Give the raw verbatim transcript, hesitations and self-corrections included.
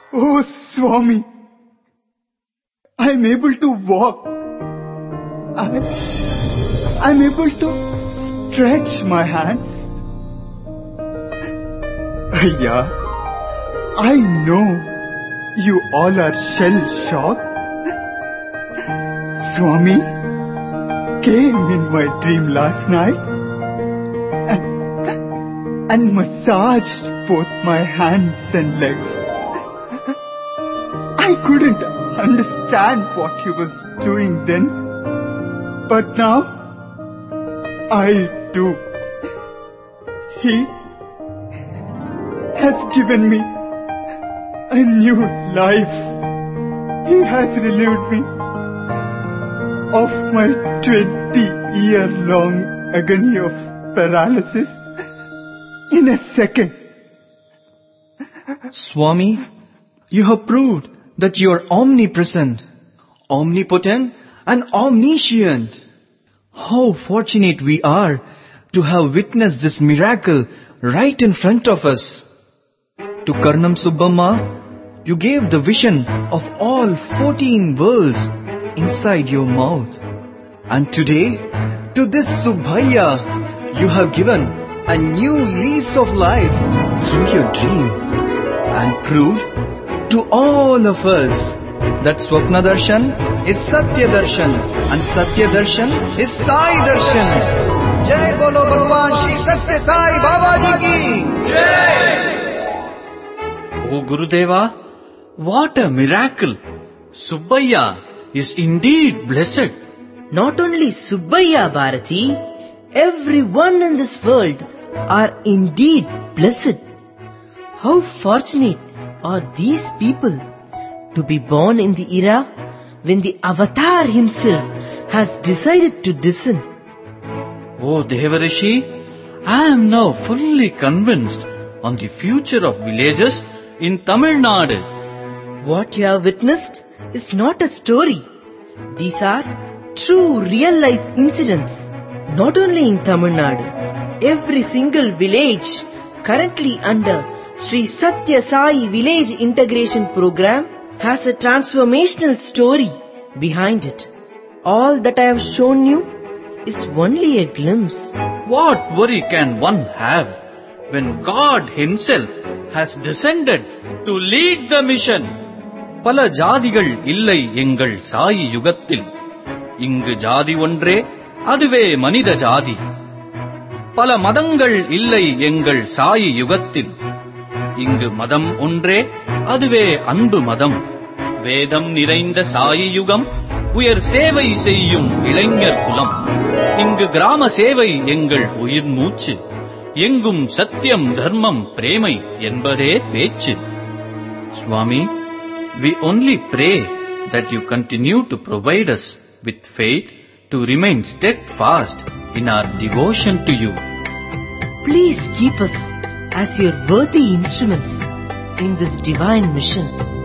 Oh Swami, I am able to walk. I, I am able to stretch my hands. Yeah, I know you all are shell-shocked. Swami came in my dream last night and, and massaged both my hands and legs. I couldn't understand what he was doing then, but now I do. He has given me a new life. He has relieved me of my twenty-year-long agony of paralysis in a second. Swami, you have proved that you are omnipresent, omnipotent and omniscient. How fortunate we are to have witnessed this miracle right in front of us. To Karnam Subbamma, you gave the vision of all fourteen worlds inside your mouth. And today, to this Subbhaiya, you have given a new lease of life through your dream and proved to all of us that Swapna Darshan is Satya Darshan and Satya Darshan is Sai Darshan. Jai Bolo Bhagwan Shri Satya Sai Babaji ki Jai! O Gurudeva, what a miracle! Subbaiya is indeed blessed. Not only Subbaiya, Bharati, everyone in this world are indeed blessed. How fortunate are these people to be born in the era when the Avatar himself has decided to descend. O Devarishi, I am now fully convinced on the future of villages in Tamil Nadu. What you have witnessed is not a story. These are true real-life incidents. Not only in Tamil Nadu, every single village currently under Sri Satya Sai Village Integration Program has a transformational story behind it. All that I have shown you is only a glimpse. What worry can one have when God himself has descended to lead the mission? பல ஜாதிகள் இல்லை எங்கள் சாயி யுகத்தில். இங்கு ஜாதி ஒன்றே, அதுவே மனித ஜாதி. பல மதங்கள் இல்லை எங்கள் சாயி யுகத்தில். இங்கு மதம் ஒன்றே, அதுவே அன்பு மதம். வேதம் நிறைந்த சாயி யுகம், உயர் சேவை செய்யும் இளைஞர் குலம். இங்கு கிராம சேவை எங்கள் உயிர் மூச்சு. எங்கும் சத்தியம் தர்மம் பிரேமை என்பதே பேச்சு. Swami, we only pray that you continue to provide us with faith to remain steadfast in our devotion to you. Please keep us as your worthy instruments in this divine mission.